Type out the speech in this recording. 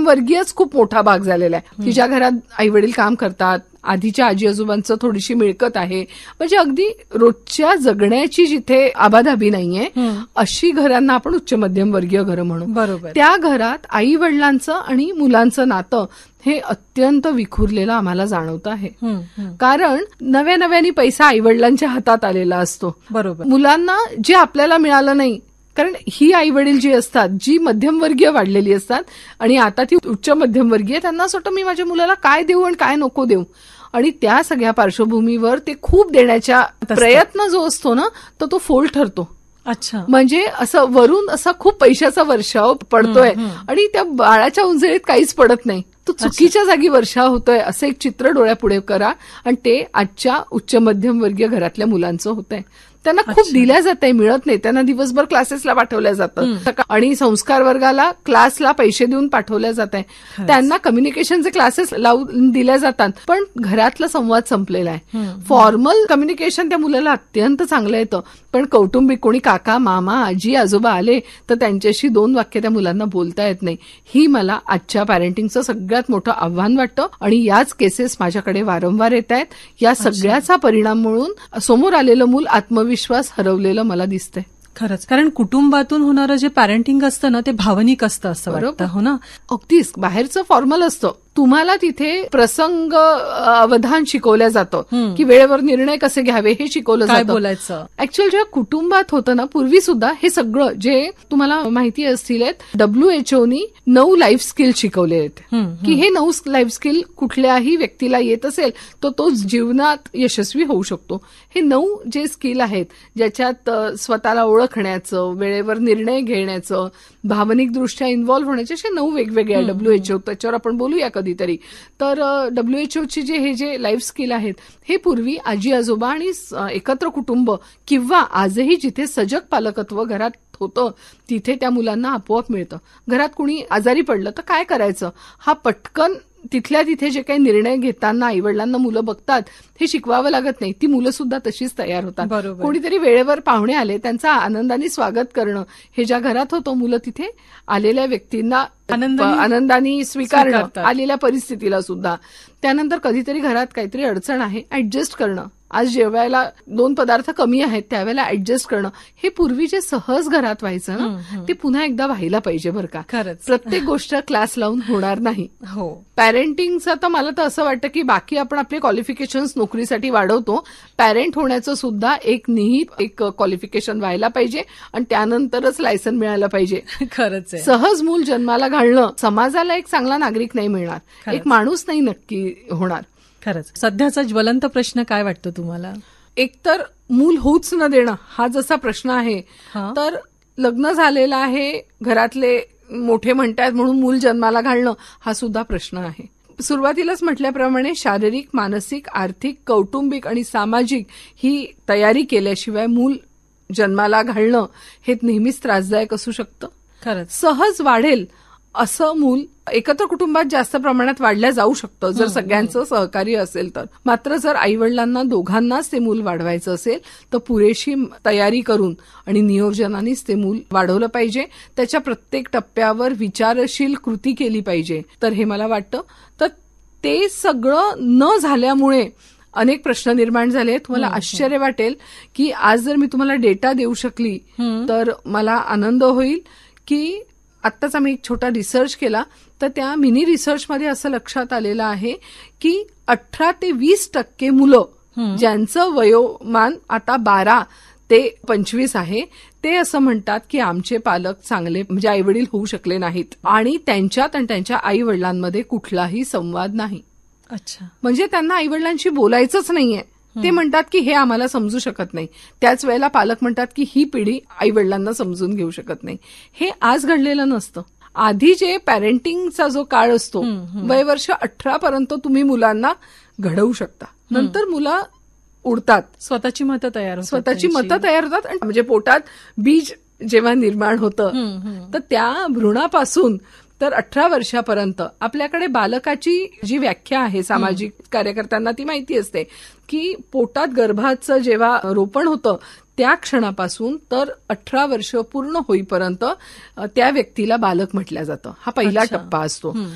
मध्यमवर्गीयच खूप मोठा भाग झालेला आहे की ज्या घरात आई वडील काम करतात, आधीच्या आजी आजोबांचं थोडीशी मिळकत आहे, म्हणजे अगदी रोजच्या जगण्याची जिथे आबाधाबी नाहीये अशी घरांना आपण उच्च मध्यमवर्गीय घरं म्हणू. बरोबर. त्या घरात आई वडिलांचं आणि मुलांचं नातं हे अत्यंत विखुरलेलं आम्हाला जाणवतं आहे. कारण नव्या नव्याने पैसा आई वडिलांच्या हातात आलेला असतो. बरोबर. मुलांना जे आपल्याला मिळालं नाही, कारण ही आई वडील जी असतात, जी मध्यमवर्गीय वाढलेली असतात आणि आता ती उच्च मध्यमवर्गीय, त्यांना असं वाटतं मी माझ्या मुलाला काय देऊ आणि काय नको देऊ. आणि त्या सगळ्या पार्श्वभूमीवर ते खूप देण्याच्या प्रयत्न जो असतो ना तो फोल ठरतो. अच्छा. म्हणजे असं वरून असा खूप पैशाचा वर्षाव पडतोय आणि त्या बाळाच्या उंजळीत काहीच पडत नाही. तो चुकीच्या जागी वर्षाव होतोय असं एक चित्र डोळ्यापुढे करा आणि ते आजच्या उच्च मध्यमवर्गीय घरातल्या मुलांचं होतंय. त्यांना खूप दिल्या जात आहे, मिळत नाही. त्यांना दिवसभर क्लासेसला पाठवल्या जातं आणि संस्कार वर्गाला क्लासला पैसे देऊन पाठवल्या जात आहे. त्यांना कम्युनिकेशनचे क्लासेस लावून दिल्या जातात, पण घरातला संवाद संपलेला आहे. फॉर्मल कम्युनिकेशन त्या मुलाला अत्यंत चांगलं येतं, पण कौटुंबिक कोणी काका मामा आजी आजोबा आले तर त्यांच्याशी 2 वाक्य त्या मुलांना बोलता येत नाही. ही मला आजच्या पॅरेंटिंगचं सगळ्यात मोठं आव्हान वाटतं आणि याच केसेस माझ्याकडे वारंवार येत आहेत. या सगळ्याचा परिणाम म्हणून समोर आलेलं मूल आत्मविश्वास हरवलेलं मला दिसतंय. खरंच, कारण कुटुंबातून होणारं जे पॅरेंटिंग असतं ना ते भावनिक असतं असं वाटतं. हो ना. अगदीच बाहेरचं फॉर्मल असतं. तुम्हाला तिथे प्रसंग अवधान शिकवलं जातं की वेळेवर निर्णय कसे घ्यावे हे शिकवलं जातं. काय बोलायचं. ऍक्च्युअल जेव्हा कुटुंबात होतं ना पूर्वी सुद्धा हे सगळं जे तुम्हाला माहिती असतील WHO नी 9 लाईफ स्किल शिकवले आहेत की हे 9 लाईफ स्किल कुठल्याही व्यक्तीला येत असेल तर तो जीवनात यशस्वी होऊ शकतो. हे 9 जे स्किल आहेत ज्याच्यात स्वतःला ओळखण्याचं, वेळेवर निर्णय घेण्याचं, भावनिक दृष्ट्या इन्व्हॉल्व्ह होण्याचे असे 9 वेगवेगळे WHO, त्याच्यावर आपण बोलूया कधीतरी. तर WHO चे हे लाईफ स्किल आहेत हे पूर्वी आजी आजोबा आणि एकत्र कुटुंब किंवा आजही जिथे सजग पालकत्व घरात होतं तिथे त्या मुलांना आपोआप मिळतं. घरात कुणी आजारी पडलं तर काय करायचं हा पटकन तिथल्या तिथे जे काही निर्णय घेताना आईवडिलांना मुलं बघतात हे शिकवावं लागत नाही. ती मुलं सुद्धा तशीच तयार होतात. कोणीतरी वेळेवर पाहुणे आले त्यांचं आनंदाने स्वागत करणं हे ज्या घरात होतं मुलं तिथे आलेल्या व्यक्तींना आनंदाने स्वीकारणं, आलेल्या परिस्थितीला सुद्धा. त्यानंतर कधीतरी घरात काहीतरी अडचण आहे ऍडजस्ट करणं. आज जेवायला 2 पदार्थ कमी आहेत त्यावेळेला ऍडजस्ट करणं हे पूर्वी जे सहज घरात व्हायचं ना ते पुन्हा एकदा व्हायला पाहिजे बरं का. प्रत्येक गोष्ट क्लास लावून होणार नाही. हो. पॅरेंटिंगचं तर मला तर असं वाटतं की बाकी आपण आपले क्वालिफिकेशन्स नोकरीसाठी वाढवतो, पॅरेंट होण्याचं सुद्धा एक निहित एक क्वालिफिकेशन व्हायला पाहिजे आणि त्यानंतरच लायसन मिळायला पाहिजे. खरंच. सहज मूल जन्माला घालणं समाजाला एक चांगला नागरिक नाही मिळणार, एक माणूस नाही नक्की होणार. खरंच. सध्याचा ज्वलंत प्रश्न काय वाटतो तुम्हाला. एकतर मूल होऊच न देणं हा जसा प्रश्न आहे तर लग्न झालेलं आहे घरातले मोठे म्हणतात म्हणून मूल जन्माला घालणं हा सुद्धा प्रश्न आहे. सुरुवातीलाच म्हटल्याप्रमाणे शारीरिक मानसिक आर्थिक कौटुंबिक आणि सामाजिक ही तयारी केल्याशिवाय मूल जन्माला घालणं हे नेहमीच त्रासदायक असू शकतं. खरंच. सहज वाढेल असं मूल एकत्र कुटुंबात जास्त प्रमाणात वाढल्या जाऊ शकतं जर सगळ्यांचं सहकार्य असेल तर. मात्र जर आईवडिलांना दोघांनाच ते मूल वाढवायचं असेल तर पुरेशी तयारी करून आणि नियोजनानेच ते मूल वाढवलं पाहिजे. त्याच्या प्रत्येक टप्प्यावर विचारशील कृती केली पाहिजे. तर हे मला वाटतं. तर ते सगळं न झाल्यामुळे अनेक प्रश्न निर्माण झाले. तुम्हाला आश्चर्य वाटेल की आज जर मी तुम्हाला डेटा देऊ शकली तर मला आनंद होईल की आत्ताच आम्ही एक छोटा रिसर्च केला तर त्या मिनी रिसर्चमध्ये असं लक्षात आलेलं आहे की 18 ते 20% मुलं ज्यांचं वयोमान आता 12 ते 25 आहे ते असं म्हणतात की आमचे पालक चांगले म्हणजे आईवडील होऊ शकले नाहीत आणि त्यांच्यात आणि त्यांच्या आई वडिलांमध्ये कुठलाही संवाद नाही. अच्छा. म्हणजे त्यांना आईवडिलांशी बोलायचंच नाहीये. ते म्हणतात की हे आम्हाला समजू शकत नाही. त्याच वेळेला पालक म्हणतात की ही पिढी आईवडिलांना समजून घेऊ शकत नाही. हे आज घडलेलं नसतं. आधी जे पॅरेंटिंगचा जो काळ असतो वयवर्ष 18 पर्यंत तुम्ही मुलांना घडवू शकता. नंतर मुलं उडतात, स्वतःची मतं तयार होतात आणि म्हणजे पोटात बीज जेव्हा निर्माण होतं तर त्या भ्रूणापासून तर 18 वर्षापर्यंत आपल्याकडे बालकाची जी व्याख्या आहे सामाजिक कार्यकर्त्यांना ती माहिती असते की पोटात गर्भाचं जेव्हा रोपण होतं त्या क्षणापासून तर 18 वर्ष पूर्ण होईपर्यंत त्या व्यक्तीला बालक म्हटलं जातं. हा पहिला टप्पा असतो.